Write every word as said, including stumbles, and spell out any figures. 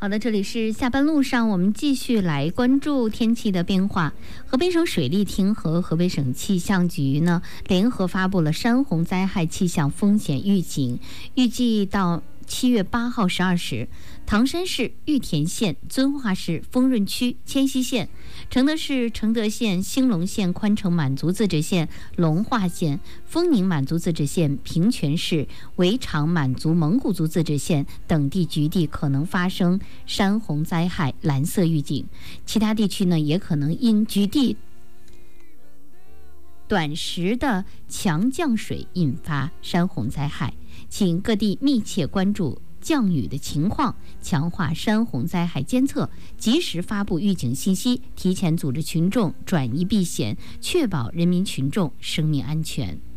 好的，这里是下班路上，我们继续来关注天气的变化。河北省水利厅和河北省气象局呢联合发布了山洪灾害气象风险预警，预计到七月八号十二时，唐山市玉田县、遵化市丰润区、迁西县、承德市承德县、兴隆县、宽城满族自治县、龙化县、丰宁满族自治县、平泉市、围场满族蒙古族自治县等地局地可能发生山洪灾害蓝色预警，其他地区呢也可能因局地短时的强降水引发山洪灾害，请各地密切关注降雨的情况，强化山洪灾害监测，及时发布预警信息，提前组织群众转移避险，确保人民群众生命安全。